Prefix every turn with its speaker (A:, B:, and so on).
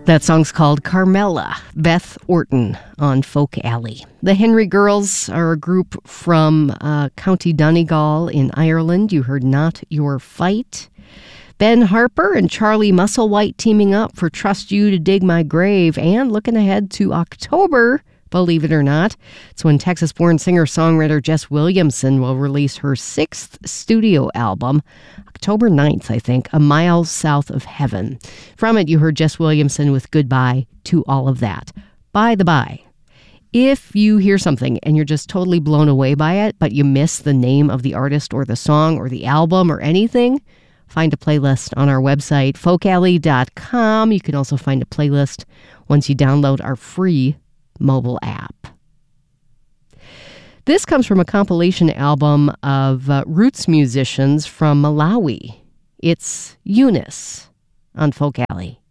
A: That song's called Carmela, Beth Orton on Folk Alley. The Henry Girls are a group from County Donegal in Ireland. You heard Not Your Fight. Ben Harper and Charlie Musselwhite teaming up for Trust You to Dig My Grave, and looking ahead to October, believe it or not. It's when Texas-born singer-songwriter Jess Williamson will release her 6th studio album, October 9th, I think, A Mile South of Heaven. From it, you heard Jess Williamson with Goodbye to All of That. By the by, if you hear something and you're just totally blown away by it, but you miss the name of the artist or the song or the album or anything, find a playlist on our website, folkalley.com. You can also find a playlist once you download our free mobile app. This comes from a compilation album of roots musicians from Malawi. It's Eunice on Folk Alley.